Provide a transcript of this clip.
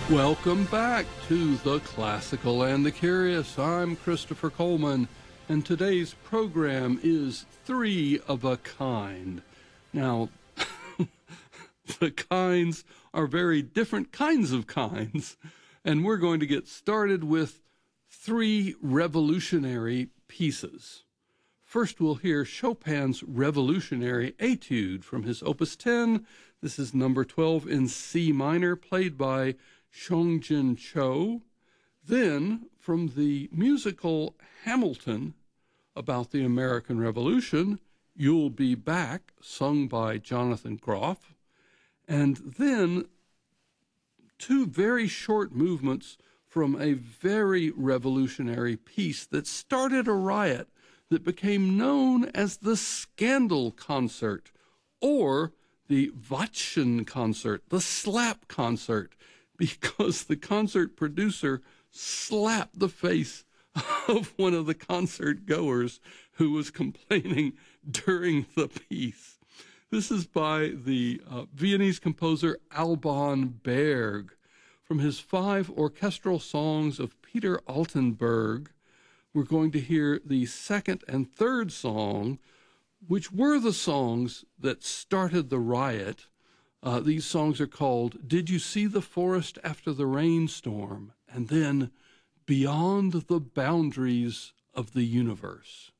Welcome back to The Classical and the Curious. I'm Christopher Coleman, and today's program is Three of a Kind. Now, the kinds are very different kinds of kinds, and we're going to get started with three revolutionary pieces. First, we'll hear Chopin's Revolutionary Etude from his Opus 10. This is number 12 in C minor, played by Seongjin Cho. Then, from the musical Hamilton, about the American Revolution, You'll Be Back, sung by Jonathan Groff. And then, two very short movements from a very revolutionary piece that started a riot that became known as the Scandal Concert, or the Wattchen Concert, the slap concert, because the concert producer slapped the face of one of the concert goers who was complaining during the piece. This is by the Viennese composer Alban Berg. From his 5 orchestral songs of Peter Altenburg, we're going to hear the second and third song, which were the songs that started the riot. These songs are called Did You See the Forest After the Rainstorm? And then Beyond the Boundaries of the Universe.